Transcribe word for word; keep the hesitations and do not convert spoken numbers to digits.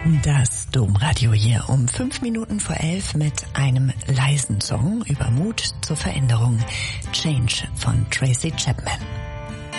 Das Domradio hier um fünf Minuten vor elf mit einem leisen Song über Mut zur Veränderung. Change von Tracy Chapman.